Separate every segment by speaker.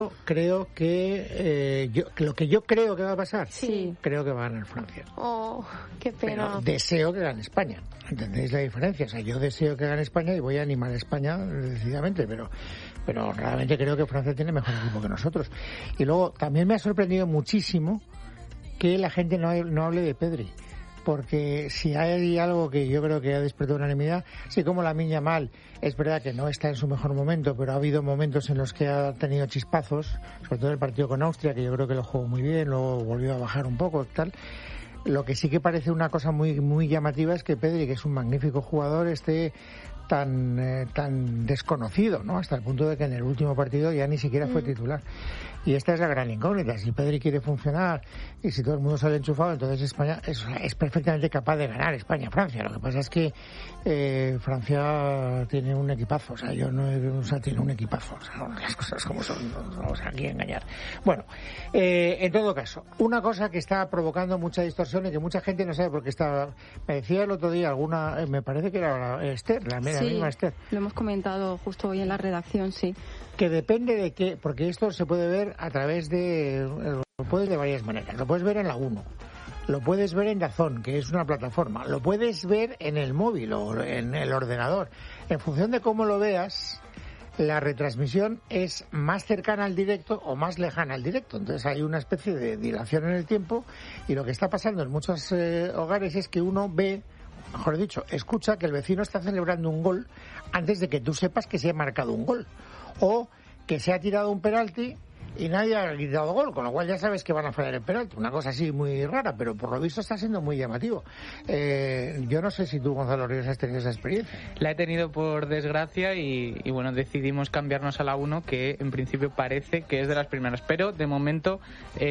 Speaker 1: creo que lo que yo creo que va a pasar,
Speaker 2: sí,
Speaker 1: creo que va a ganar Francia.
Speaker 2: Oh, qué pena.
Speaker 1: Pero deseo que gane España. ¿Entendéis la diferencia? O sea, yo deseo que gane España y voy a animar a España decididamente, pero realmente creo que Francia tiene mejor equipo que nosotros. Y luego también me ha sorprendido muchísimo que la gente no hable de Pedri. Porque si hay algo que yo creo que ha despertado unanimidad, sí, como Lamine Yamal, es verdad que no está en su mejor momento, pero ha habido momentos en los que ha tenido chispazos, sobre todo el partido con Austria, que yo creo que lo jugó muy bien, luego volvió a bajar un poco, tal. Lo que sí que parece una cosa muy muy llamativa es que Pedri, que es un magnífico jugador, esté tan desconocido, ¿no? Hasta el punto de que en el último partido ya ni siquiera fue titular. Y esta es la gran incógnita. Si Pedri quiere funcionar y si todo el mundo sale enchufado, entonces España es perfectamente capaz de ganar España-Francia. Lo que pasa es que Francia tiene un equipazo. Tiene un equipazo. O sea, las cosas como son, no vamos aquí a engañar. Bueno, en todo caso, una cosa que está provocando mucha distorsión y que mucha gente no sabe porque me decía el otro día me parece que era Esther, la misma Esther.
Speaker 2: Lo hemos comentado justo hoy en la redacción, sí.
Speaker 1: Que depende de qué, porque esto se puede ver a través lo puedes de varias maneras. Lo puedes ver en la 1, lo puedes ver en DAZN, que es una plataforma, lo puedes ver en el móvil o en el ordenador. En función de cómo lo veas, la retransmisión es más cercana al directo o más lejana al directo. Entonces hay una especie de dilación en el tiempo y lo que está pasando en muchos hogares es que uno ve, mejor dicho, escucha que el vecino está celebrando un gol antes de que tú sepas que se ha marcado un gol. O que se ha tirado un penalti y nadie ha gritado gol, con lo cual ya sabes que van a fallar el penalti. Una cosa así muy rara, pero por lo visto está siendo muy llamativo. Yo no sé si tú, Gonzalo Ríos, has tenido esa experiencia.
Speaker 3: La he tenido por desgracia y bueno, decidimos cambiarnos a la 1, que en principio parece que es de las primeras. Pero de momento,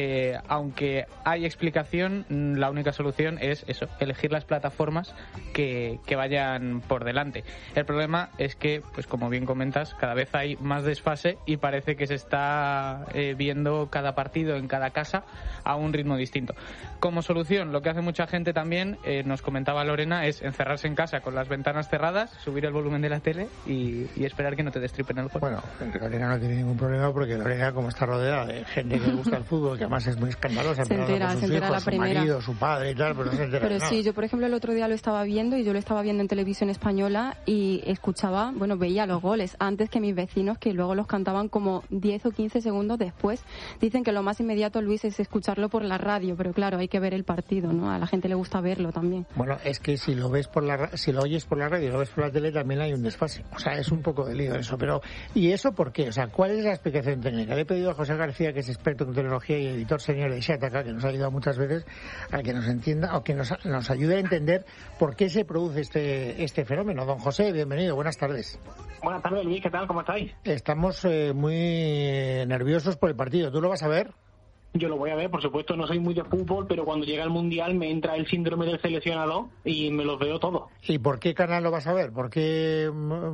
Speaker 3: aunque hay explicación, la única solución es eso, elegir las plataformas que vayan por delante. El problema es que, pues como bien comentas, cada vez hay más desfase y parece que se está viendo cada partido en cada casa a un ritmo distinto. Como solución, lo que hace mucha gente también, nos comentaba Lorena, es encerrarse en casa con las ventanas cerradas, subir el volumen de la tele y esperar que no te destripen el juego.
Speaker 1: Bueno, Lorena no tiene ningún problema porque Lorena, como está rodeada de gente que le gusta el fútbol, que además es muy escandalosa,
Speaker 2: se entera
Speaker 1: hijos,
Speaker 2: la primera.
Speaker 1: Su marido, su padre y tal, pero no se entera.
Speaker 2: Pero sí, yo por ejemplo el otro día lo estaba viendo y yo lo estaba viendo en televisión española y escuchaba, veía los goles antes que mis vecinos, que luego los cantaban como 10 o 15 segundos después. Dicen que lo más inmediato, Luis, es escucharlo por la radio, pero claro, hay que ver el partido, ¿no? A la gente le gusta verlo también.
Speaker 1: Bueno, es que si lo oyes por la radio y lo ves por la tele, también hay un desfase. O sea, es un poco de lío eso. Pero ¿y eso por qué? O sea, ¿cuál es la explicación técnica? Le he pedido a José García, que es experto en tecnología y editor senior de Shataka, que nos ha ayudado muchas veces a que nos entienda o que nos ayude a entender por qué se produce este fenómeno. Don José, bienvenido, buenas tardes.
Speaker 4: Buenas tardes, Luis, ¿qué tal? ¿Cómo estáis?
Speaker 1: Estamos muy nerviosos por el partido. ¿Tú lo vas a ver?
Speaker 4: Yo lo voy a ver, por supuesto, no soy muy de fútbol, pero cuando llega el Mundial me entra el síndrome del seleccionador y me los veo todos.
Speaker 1: ¿Y por qué canal lo vas a ver? ¿Por qué?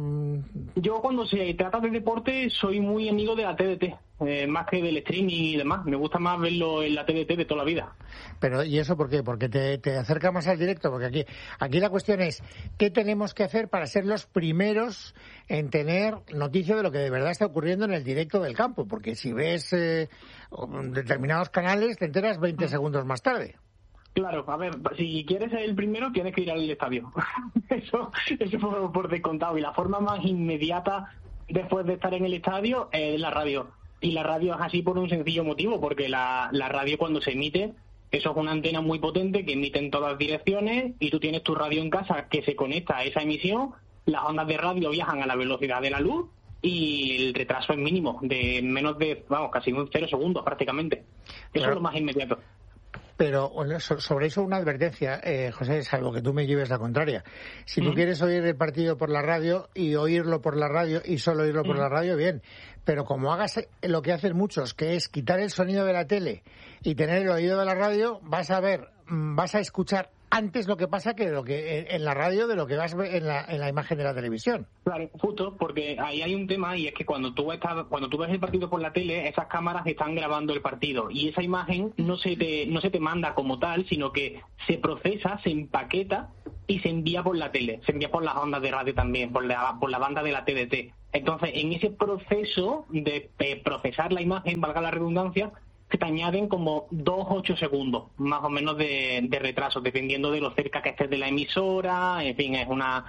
Speaker 4: Yo cuando se trata de deporte soy muy amigo de la TDT, más que del streaming y demás. Me gusta más verlo en la TDT de toda la vida.
Speaker 1: Pero ¿y eso por qué? Porque te acerca más al directo, porque aquí la cuestión es ¿qué tenemos que hacer para ser los primeros en tener noticia de lo que de verdad está ocurriendo en el directo del campo? Porque si ves determinados canales te enteras 20 segundos más tarde.
Speaker 4: Claro, a ver, si quieres ser el primero tienes que ir al estadio. eso por descontado. Y la forma más inmediata después de estar en el estadio es la radio. Y la radio es así por un sencillo motivo, porque la radio cuando se emite, eso es una antena muy potente que emite en todas direcciones y tú tienes tu radio en casa que se conecta a esa emisión, las ondas de radio viajan a la velocidad de la luz y el retraso es mínimo, de menos de, casi un 0 segundos prácticamente. Eso es lo más inmediato.
Speaker 1: Pero sobre eso una advertencia, José, salvo que tú me lleves la contraria. Si tú quieres oír el partido por la radio y oírlo por la radio y solo oírlo por la radio, bien. Pero como hagas lo que hacen muchos, que es quitar el sonido de la tele y tener el oído de la radio, vas a escuchar antes lo que pasa que lo que en la radio de lo que vas en la imagen de la televisión.
Speaker 4: Claro, justo, porque ahí hay un tema y es que cuando tú ves el partido por la tele, esas cámaras están grabando el partido y esa imagen no se te manda como tal, sino que se procesa, se empaqueta y se envía por la tele, se envía por las ondas de radio también, por la banda de la TDT. Entonces, en ese proceso de procesar la imagen, valga la redundancia, se te añaden como 2-8 segundos, más o menos de retraso, dependiendo de lo cerca que estés de la emisora. En fin,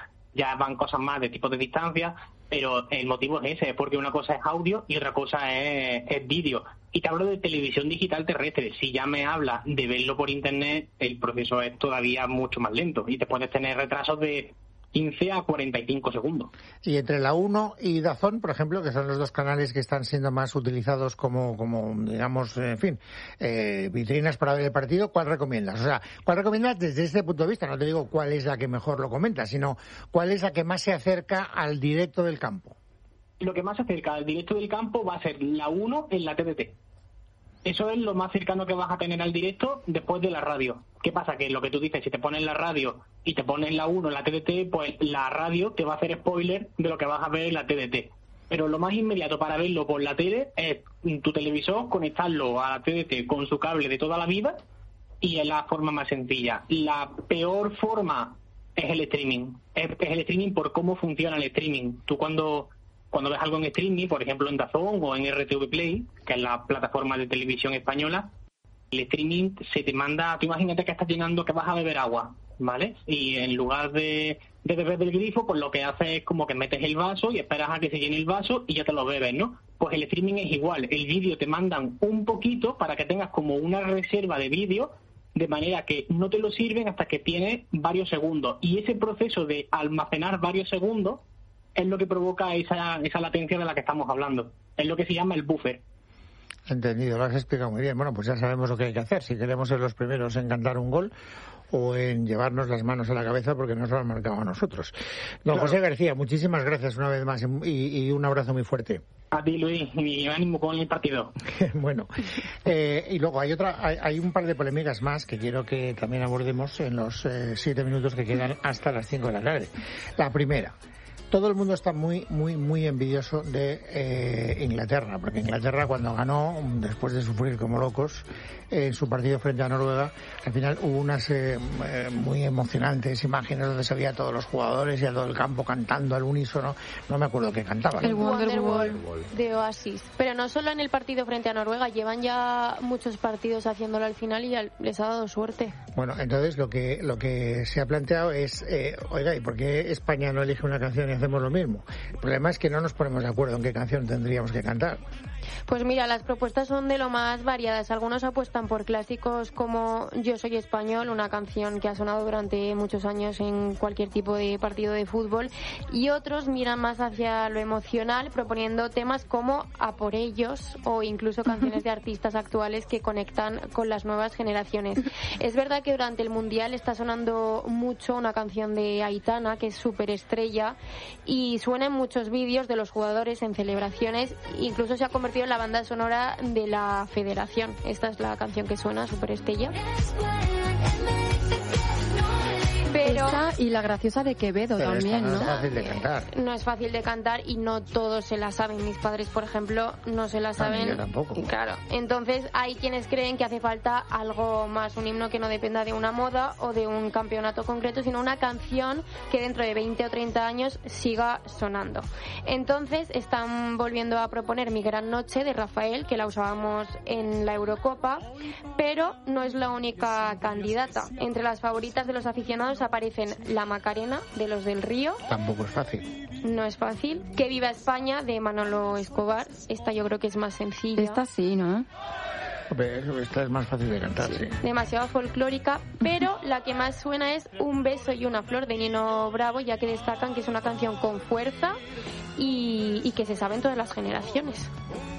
Speaker 4: ya van cosas más de tipo de distancia, pero el motivo es ese, es porque una cosa es audio y otra cosa es vídeo. Y te hablo de televisión digital terrestre. Si ya me hablas de verlo por internet, el proceso es todavía mucho más lento y te puedes tener retrasos de 15 a 45 segundos.
Speaker 1: Y entre la 1 y DAZN, por ejemplo, que son los dos canales que están siendo más utilizados como digamos, en fin, vitrinas para ver el partido, ¿cuál recomiendas? O sea, ¿cuál recomiendas desde este punto de vista? No te digo cuál es la que mejor lo comenta, sino cuál es la que más se acerca al directo del campo.
Speaker 4: Lo que más se acerca al directo del campo va a ser la 1 en la TDT. Eso es lo más cercano que vas a tener al directo después de la radio. ¿Qué pasa? Que lo que tú dices, si te pones la radio y te pones la 1 en la TDT, pues la radio te va a hacer spoiler de lo que vas a ver en la TDT. Pero lo más inmediato para verlo por la tele es tu televisor, conectarlo a la TDT con su cable de toda la vida, y es la forma más sencilla. La peor forma es el streaming. Es el streaming por cómo funciona el streaming. Tú cuando ves algo en streaming, por ejemplo en DAZN o en RTV Play, que es la plataforma de televisión española, el streaming se te manda, tú imagínate que estás llenando, que vas a beber agua, ¿vale? Y en lugar de beber del grifo, pues lo que haces es como que metes el vaso y esperas a que se llene el vaso y ya te lo bebes, ¿no? Pues el streaming es igual, el vídeo te mandan un poquito para que tengas como una reserva de vídeo, de manera que no te lo sirven hasta que tienes varios segundos. Y ese proceso de almacenar varios segundos es lo que provoca esa latencia de la que estamos hablando. Es lo que se llama el buffer.
Speaker 1: Entendido, lo has explicado muy bien. Bueno, pues ya sabemos lo que hay que hacer. Si queremos ser los primeros en cantar un gol o en llevarnos las manos a la cabeza porque nos lo han marcado a nosotros. Don claro. José García, muchísimas gracias una vez más y un abrazo muy fuerte.
Speaker 4: A ti, Luis, y ánimo con el partido.
Speaker 1: Bueno, y luego hay un par de polémicas más que quiero que también abordemos en los 7 minutos que quedan hasta las 5 de la tarde. La primera. Todo el mundo está muy envidioso de Inglaterra, porque Inglaterra cuando ganó, después de sufrir como locos en su partido frente a Noruega, al final hubo unas muy emocionantes imágenes donde se veía a todos los jugadores y a todo el campo cantando al unísono. No me acuerdo qué cantaban.
Speaker 5: El Wonderwall de Oasis. Pero no solo en el partido frente a Noruega, llevan ya muchos partidos haciéndolo al final y ya les ha dado suerte.
Speaker 1: Bueno, entonces lo que se ha planteado es, oiga, ¿y por qué España no elige una canción y hacemos lo mismo? El problema es que no nos ponemos de acuerdo en qué canción tendríamos que cantar.
Speaker 5: Pues mira, las propuestas son de lo más variadas. Algunos apuestan por clásicos como Yo soy español, una canción que ha sonado durante muchos años en cualquier tipo de partido de fútbol, y otros miran más hacia lo emocional, proponiendo temas como A por ellos o incluso canciones de artistas actuales que conectan con las nuevas generaciones. Es verdad que durante el Mundial está sonando mucho una canción de Aitana, que es súper estrella, y suena en muchos vídeos de los jugadores en celebraciones, incluso se ha convertido en la banda sonora de la Federación. Esta es la canción que suena, Superestrella. Pero
Speaker 2: esta y la graciosa de Quevedo también, ¿no?
Speaker 1: No es fácil de cantar.
Speaker 5: No es fácil de cantar y no todos se la saben. Mis padres, por ejemplo, no se la saben.
Speaker 1: Yo tampoco.
Speaker 5: Claro. Entonces hay quienes creen que hace falta algo más, un himno que no dependa de una moda o de un campeonato concreto, sino una canción que dentro de 20 o 30 años siga sonando. Entonces están volviendo a proponer Mi Gran Noche de Rafael, que la usábamos en la Eurocopa, pero no es la única candidata. Entre las favoritas de los aficionados aparecen La Macarena de Los del Río.
Speaker 1: Tampoco es fácil.
Speaker 5: No es fácil. Que viva España de Manolo Escobar. Esta yo creo que es más sencilla.
Speaker 2: Esta sí, ¿no?
Speaker 1: Esta es más fácil de cantar, sí.
Speaker 5: Demasiado folclórica, pero la que más suena es Un beso y una flor de Nino Bravo, ya que destacan que es una canción con fuerza y que se sabe en todas las generaciones.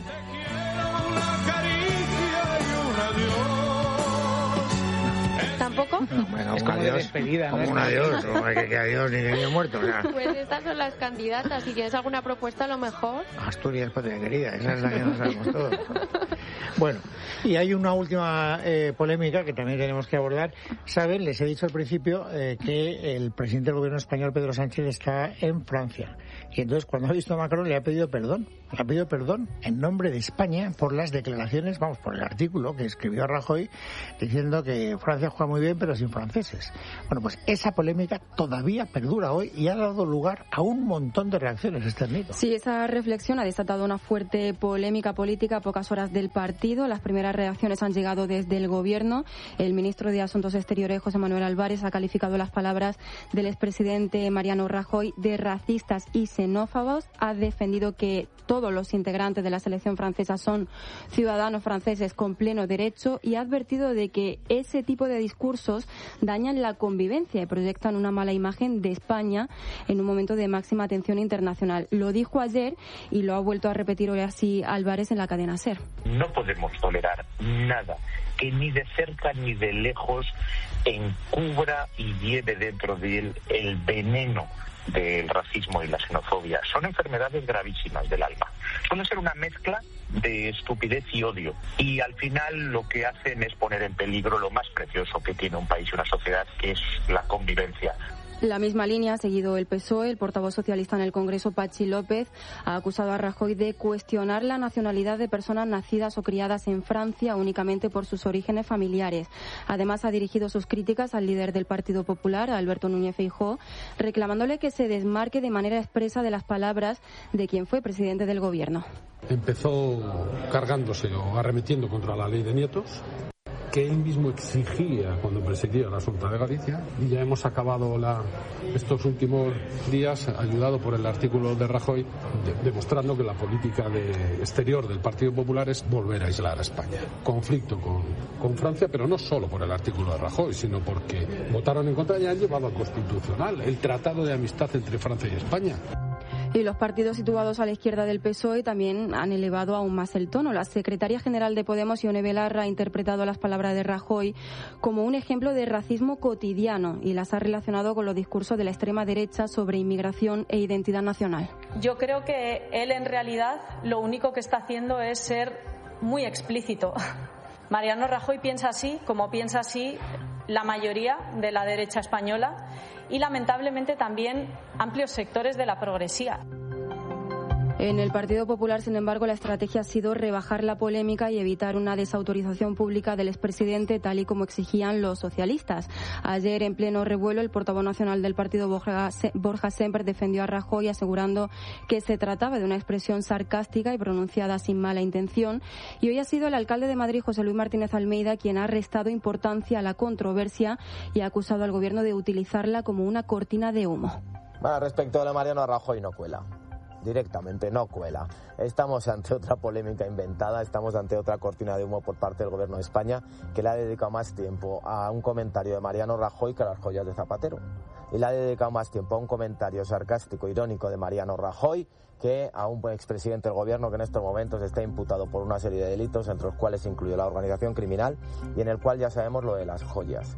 Speaker 5: ¿Tampoco?
Speaker 1: Bueno,
Speaker 3: es como de despedida,
Speaker 1: como
Speaker 3: ¿no?
Speaker 1: un adiós, o que adiós ni niño muerto. O sea.
Speaker 5: Pues estas son las candidatas. Si tienes alguna propuesta, a lo mejor.
Speaker 1: Asturias, patria querida, esa es la que no sabemos todos. Bueno, y hay una última polémica que también tenemos que abordar. Saben, les he dicho al principio que el presidente del gobierno español, Pedro Sánchez, está en Francia. Y entonces, cuando ha visto a Macron, le ha pedido perdón. ha pedido perdón en nombre de España por las declaraciones, por el artículo que escribió Rajoy diciendo que Francia juega muy bien pero sin franceses. Bueno, pues esa polémica todavía perdura hoy y ha dado lugar a un montón de reacciones, Esther Nido.
Speaker 2: Sí, esa reflexión ha desatado una fuerte polémica política a pocas horas del partido. Las primeras reacciones han llegado desde el Gobierno. El ministro de Asuntos Exteriores, José Manuel Álvarez, ha calificado las palabras del expresidente Mariano Rajoy de racistas y xenófobos. Ha defendido que todos los integrantes de la selección francesa son ciudadanos franceses con pleno derecho y ha advertido de que ese tipo de discursos dañan la convivencia y proyectan una mala imagen de España en un momento de máxima atención internacional. Lo dijo ayer y lo ha vuelto a repetir hoy así Álvarez en la cadena SER.
Speaker 6: No podemos tolerar nada que ni de cerca ni de lejos encubra y lleve dentro de él el veneno del racismo y la xenofobia. Son enfermedades gravísimas del alma. Suele ser una mezcla de estupidez y odio. Y al final lo que hacen es poner en peligro lo más precioso que tiene un país y una sociedad, que es la convivencia.
Speaker 2: La misma línea ha seguido el PSOE. El portavoz socialista en el Congreso, Patxi López, ha acusado a Rajoy de cuestionar la nacionalidad de personas nacidas o criadas en Francia únicamente por sus orígenes familiares. Además, ha dirigido sus críticas al líder del Partido Popular, Alberto Núñez Feijóo, reclamándole que se desmarque de manera expresa de las palabras de quien fue presidente del Gobierno.
Speaker 7: Empezó cargándose o arremetiendo contra la ley de nietos, que él mismo exigía cuando presidía la Xunta de Galicia, y ya hemos acabado estos últimos días, ayudado por el artículo de Rajoy, demostrando que la política exterior del Partido Popular es volver a aislar a España. Conflicto con Francia, pero no solo por el artículo de Rajoy, sino porque votaron en contra y han llevado al Constitucional el Tratado de Amistad entre Francia y España.
Speaker 2: Y los partidos situados a la izquierda del PSOE también han elevado aún más el tono. La secretaria general de Podemos, Ione Belarra, ha interpretado las palabras de Rajoy como un ejemplo de racismo cotidiano y las ha relacionado con los discursos de la extrema derecha sobre inmigración e identidad nacional.
Speaker 8: Yo creo que él en realidad lo único que está haciendo es ser muy explícito. Mariano Rajoy piensa así, como piensa así la mayoría de la derecha española y lamentablemente también amplios sectores de la progresía.
Speaker 2: En el Partido Popular, sin embargo, la estrategia ha sido rebajar la polémica y evitar una desautorización pública del expresidente, tal y como exigían los socialistas. Ayer, en pleno revuelo, el portavoz nacional del partido, Borja Semper, defendió a Rajoy asegurando que se trataba de una expresión sarcástica y pronunciada sin mala intención. Y hoy ha sido el alcalde de Madrid, José Luis Martínez Almeida, quien ha restado importancia a la controversia y ha acusado al gobierno de utilizarla como una cortina de humo.
Speaker 9: Respecto a la Mariano Rajoy, no cuela. Directamente no cuela. Estamos ante otra polémica inventada, estamos ante otra cortina de humo por parte del Gobierno de España, que le ha dedicado más tiempo a un comentario de Mariano Rajoy que a las joyas de Zapatero. Y le ha dedicado más tiempo a un comentario sarcástico, irónico de Mariano Rajoy, que a un expresidente del Gobierno que en estos momentos está imputado por una serie de delitos, entre los cuales incluye la organización criminal, y en el cual ya sabemos lo de las joyas.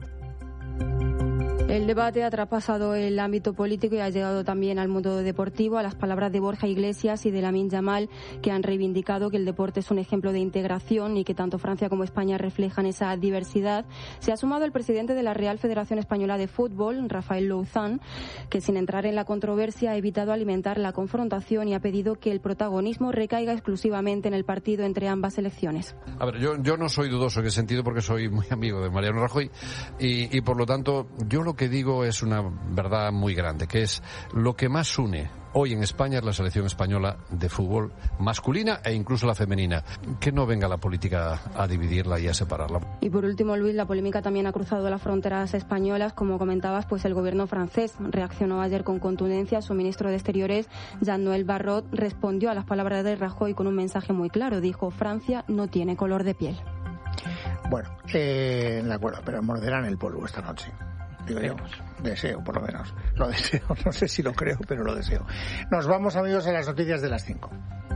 Speaker 2: El debate ha traspasado el ámbito político y ha llegado también al mundo deportivo, a las palabras de Borja Iglesias y de Lamine Yamal, que han reivindicado que el deporte es un ejemplo de integración y que tanto Francia como España reflejan esa diversidad. Se ha sumado el presidente de la Real Federación Española de Fútbol, Rafael Louzán, que sin entrar en la controversia ha evitado alimentar la confrontación y ha pedido que el protagonismo recaiga exclusivamente en el partido entre ambas selecciones.
Speaker 10: A ver, yo no soy dudoso en ese sentido porque soy muy amigo de Mariano Rajoy y por lo tanto yo lo que digo es una verdad muy grande, que es lo que más une hoy en España es la selección española de fútbol masculina e incluso la femenina. Que no venga la política a dividirla y a separarla.
Speaker 2: Y por último, Luis, la polémica también ha cruzado las fronteras españolas. Como comentabas, pues el gobierno francés reaccionó ayer con contundencia. Su ministro de Exteriores, Jean-Noël Barrot, respondió a las palabras de Rajoy con un mensaje muy claro. Dijo: Francia no tiene color de piel.
Speaker 1: Bueno, de acuerdo, pero morderán el polvo esta noche. Digo yo, deseo, por lo menos. Lo deseo, no sé si lo creo, pero lo deseo. Nos vamos, amigos, a las noticias de las 5.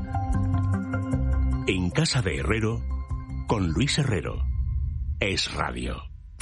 Speaker 11: En casa de Herrero, con Luis Herrero. Es radio.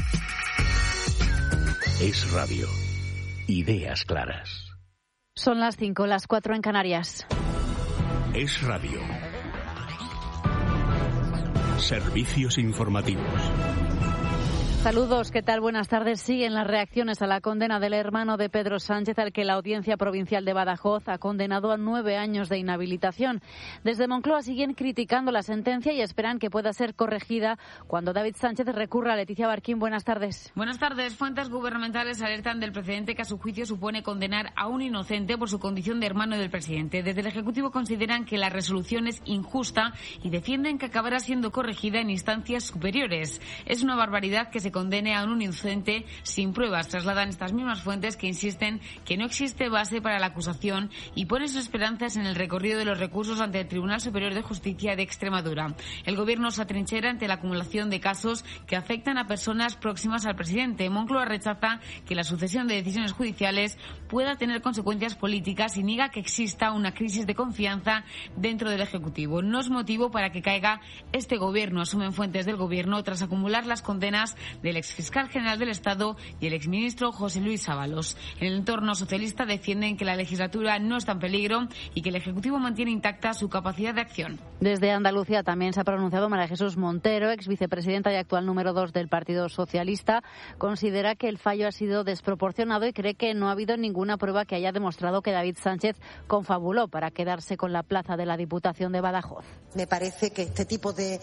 Speaker 11: Es radio. Ideas claras.
Speaker 12: Son las 5, las 4 en Canarias.
Speaker 11: Es radio. Servicios informativos.
Speaker 12: Saludos, ¿qué tal? Buenas tardes. Siguen las reacciones a la condena del hermano de Pedro Sánchez, al que la Audiencia Provincial de Badajoz ha condenado a 9 años de inhabilitación. Desde Moncloa siguen criticando la sentencia y esperan que pueda ser corregida cuando David Sánchez recurra. Leticia Barquín, buenas tardes.
Speaker 13: Buenas tardes. Fuentes gubernamentales alertan del precedente que a su juicio supone condenar a un inocente por su condición de hermano del presidente. Desde el Ejecutivo consideran que la resolución es injusta y defienden que acabará siendo corregida en instancias superiores. Es una barbaridad que se condene a un inocente sin pruebas. Trasladan estas mismas fuentes que insisten que no existe base para la acusación y ponen sus esperanzas en el recorrido de los recursos ante el Tribunal Superior de Justicia de Extremadura. El Gobierno se atrinchera ante la acumulación de casos que afectan a personas próximas al presidente. Moncloa rechaza que la sucesión de decisiones judiciales pueda tener consecuencias políticas y niega que exista una crisis de confianza dentro del Ejecutivo. No es motivo para que caiga este Gobierno, asumen fuentes del Gobierno, tras acumular las condenas del exfiscal general del Estado y el exministro José Luis Ábalos. En el entorno socialista defienden que la legislatura no está en peligro y que el Ejecutivo mantiene intacta su capacidad de acción.
Speaker 12: Desde Andalucía también se ha pronunciado María Jesús Montero, ex vicepresidenta y actual número 2 del Partido Socialista. Considera que el fallo ha sido desproporcionado y cree que no ha habido ninguna prueba que haya demostrado que David Sánchez confabuló para quedarse con la plaza de la Diputación de Badajoz.
Speaker 14: Me parece que este tipo de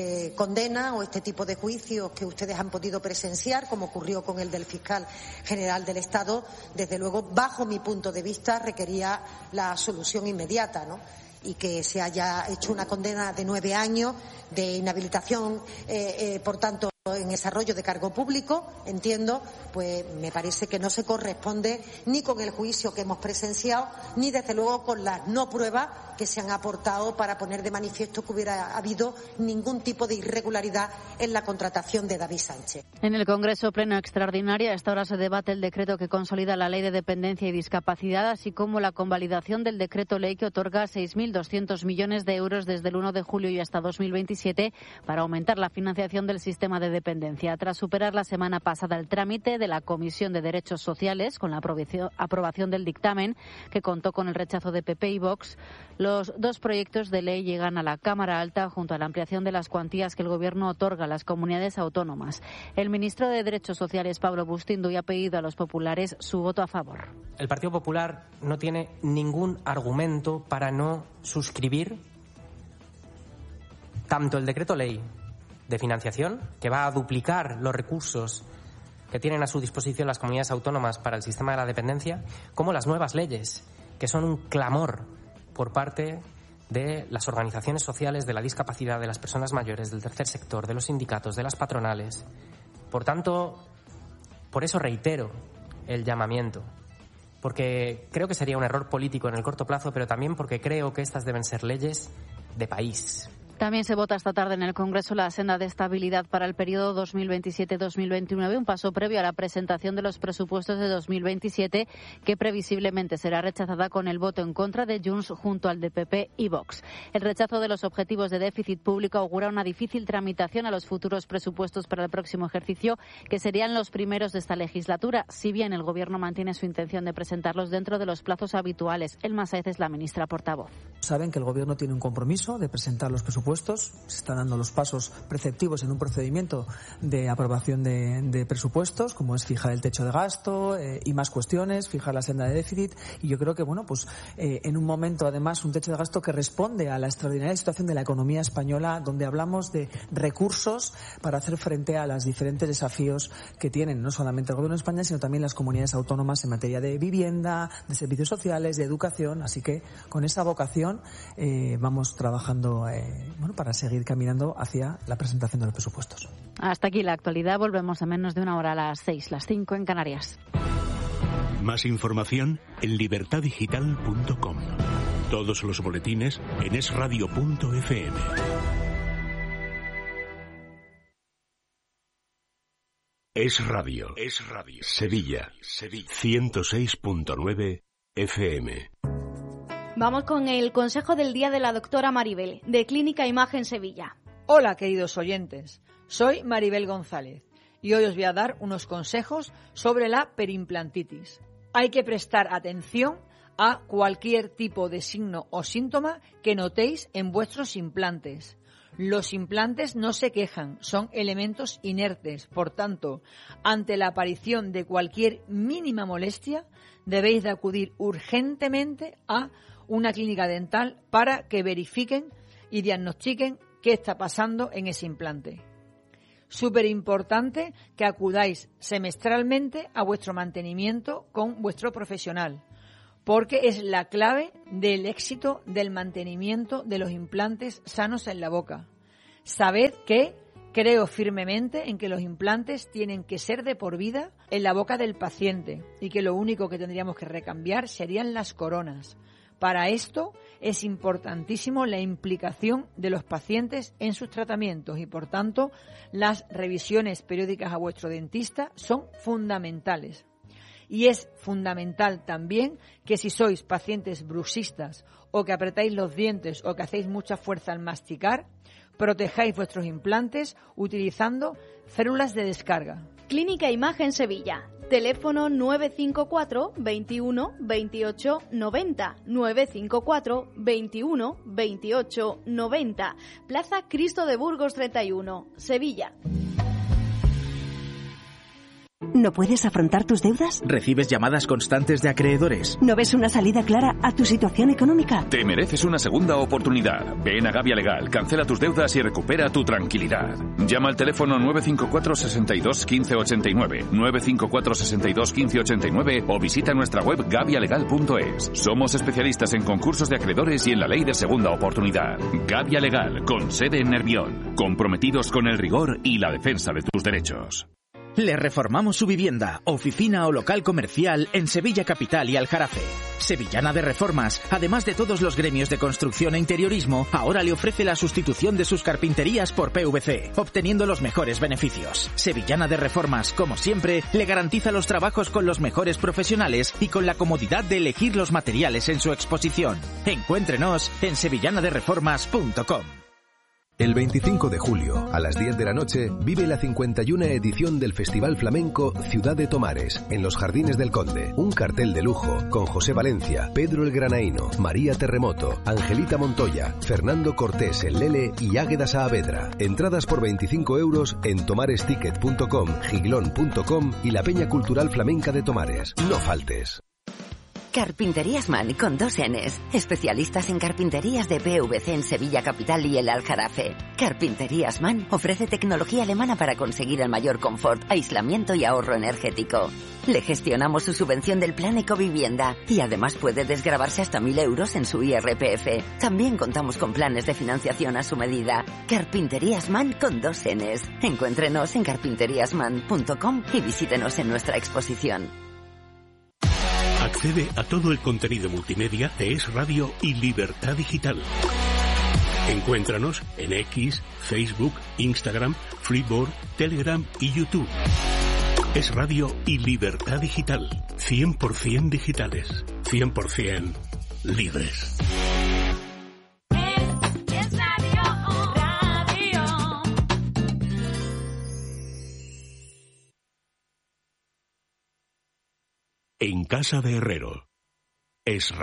Speaker 14: condena o este tipo de juicios que ustedes han podido presenciar, como ocurrió con el del fiscal general del Estado, desde luego, bajo mi punto de vista, requería la solución inmediata, ¿no? Y que se haya hecho una condena de 9 años de inhabilitación, por tanto, en desarrollo de cargo público, entiendo, pues me parece que no se corresponde ni con el juicio que hemos presenciado, ni desde luego con las no pruebas que se han aportado para poner de manifiesto que hubiera habido ningún tipo de irregularidad en la contratación de David Sánchez.
Speaker 12: En el Congreso Pleno Extraordinario, a esta hora se debate el decreto que consolida la Ley de Dependencia y Discapacidad, así como la convalidación del decreto ley que otorga 6.200 millones de euros desde el 1 de julio y hasta 2027 para aumentar la financiación del sistema de dependencia. Tras superar la semana pasada el trámite de la Comisión de Derechos Sociales, con la aprobación del dictamen, que contó con el rechazo de PP y Vox, los dos proyectos de ley llegan a la Cámara Alta junto a la ampliación de las cuantías que el Gobierno otorga a las comunidades autónomas. El ministro de Derechos Sociales, Pablo Bustindu, ha pedido a los populares su voto a favor.
Speaker 15: El Partido Popular no tiene ningún argumento para no suscribir tanto el decreto ley de financiación, que va a duplicar los recursos que tienen a su disposición las comunidades autónomas para el sistema de la dependencia, como las nuevas leyes, que son un clamor por parte de las organizaciones sociales de la discapacidad, de las personas mayores, del tercer sector, de los sindicatos, de las patronales. Por tanto, por eso reitero el llamamiento, porque creo que sería un error político en el corto plazo, pero también porque creo que estas deben ser leyes de país.
Speaker 12: También se vota esta tarde en el Congreso la senda de estabilidad para el periodo 2027-2029, un paso previo a la presentación de los presupuestos de 2027, que previsiblemente será rechazada con el voto en contra de Junts junto al de PP y Vox. El rechazo de los objetivos de déficit público augura una difícil tramitación a los futuros presupuestos para el próximo ejercicio, que serían los primeros de esta legislatura, si bien el Gobierno mantiene su intención de presentarlos dentro de los plazos habituales. Elma Sáez es la ministra portavoz.
Speaker 16: Saben que el Gobierno tiene un compromiso de presentar los presupuestos. Se están dando los pasos preceptivos en un procedimiento de aprobación de presupuestos, como es fijar el techo de gasto y más cuestiones, fijar la senda de déficit. Y yo creo que, en un momento, además, un techo de gasto que responde a la extraordinaria situación de la economía española, donde hablamos de recursos para hacer frente a los diferentes desafíos que tienen no solamente el Gobierno de España, sino también las comunidades autónomas en materia de vivienda, de servicios sociales, de educación. Así que, con esa vocación, vamos trabajando para seguir caminando hacia la presentación de los presupuestos.
Speaker 12: Hasta aquí la actualidad. Volvemos en menos de una hora a las 6, las 5 en Canarias.
Speaker 11: Más información en libertadigital.com. Todos los boletines en esradio.fm. Es Radio. Sevilla. 106.9 FM.
Speaker 17: Vamos con el consejo del día de la doctora Maribel, de Clínica Imagen Sevilla.
Speaker 18: Hola, queridos oyentes. Soy Maribel González y hoy os voy a dar unos consejos sobre la periimplantitis. Hay que prestar atención a cualquier tipo de signo o síntoma que notéis en vuestros implantes. Los implantes no se quejan, son elementos inertes. Por tanto, ante la aparición de cualquier mínima molestia, debéis de acudir urgentemente a una clínica dental para que verifiquen y diagnostiquen qué está pasando en ese implante. Súper importante que acudáis semestralmente a vuestro mantenimiento con vuestro profesional, porque es la clave del éxito del mantenimiento de los implantes sanos en la boca. Sabed que creo firmemente en que los implantes tienen que ser de por vida en la boca del paciente y que lo único que tendríamos que recambiar serían las coronas. Para esto es importantísimo la implicación de los pacientes en sus tratamientos y, por tanto, las revisiones periódicas a vuestro dentista son fundamentales. Y es fundamental también que si sois pacientes bruxistas o que apretáis los dientes o que hacéis mucha fuerza al masticar, protejáis vuestros implantes utilizando células de descarga.
Speaker 17: Clínica Imagen Sevilla. Teléfono 954 21 28 90. 954 21 28 90. Plaza Cristo de Burgos 31, Sevilla.
Speaker 19: ¿No puedes afrontar tus deudas?
Speaker 20: ¿Recibes llamadas constantes de acreedores?
Speaker 19: ¿No ves una salida clara a tu situación económica?
Speaker 21: Te mereces una segunda oportunidad. Ven a Gavia Legal, cancela tus deudas y recupera tu tranquilidad. Llama al teléfono 954 62 15 89, 954 62 15 89 o visita nuestra web gavialegal.es. Somos especialistas en concursos de acreedores y en la ley de segunda oportunidad. Gavia Legal, con sede en Nervión, comprometidos con el rigor y la defensa de tus derechos.
Speaker 20: Le reformamos su vivienda, oficina o local comercial en Sevilla Capital y Aljarafe. Sevillana de Reformas, además de todos los gremios de construcción e interiorismo, ahora le ofrece la sustitución de sus carpinterías por PVC, obteniendo los mejores beneficios. Sevillana de Reformas, como siempre, le garantiza los trabajos con los mejores profesionales y con la comodidad de elegir los materiales en su exposición. Encuéntrenos en sevillanadereformas.com.
Speaker 22: El 25 de julio, a las 10 de la noche, vive la 51 edición del Festival Flamenco Ciudad de Tomares, en los Jardines del Conde. Un cartel de lujo, con José Valencia, Pedro el Granaíno, María Terremoto, Angelita Montoya, Fernando Cortés el Lele y Águeda Saavedra. Entradas por 25 € en tomaresticket.com, giglón.com y la Peña Cultural Flamenca de Tomares. No faltes.
Speaker 23: Carpinterías Man, con 2 Ns. Especialistas en carpinterías de PVC en Sevilla Capital y el Aljarafe. Carpinterías Man ofrece tecnología alemana para conseguir el mayor confort, aislamiento y ahorro energético. Le gestionamos su subvención del Plan Ecovivienda y además puede desgravarse hasta 1.000 € en su IRPF. También contamos con planes de financiación a su medida. Carpinterías Man, con 2 Ns. Encuéntrenos en carpinteriasman.com y visítenos en nuestra exposición.
Speaker 11: Accede a todo el contenido multimedia de Es Radio y Libertad Digital. Encuéntranos en X, Facebook, Instagram, Freeboard, Telegram y YouTube. Es Radio y Libertad Digital. 100% digitales. 100% libres. En casa de Herrero. Es